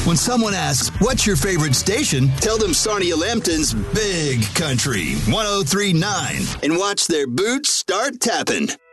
When someone asks, what's your favorite station? Tell them Sarnia Lambton's Big Country 1039 and watch their boots start tapping.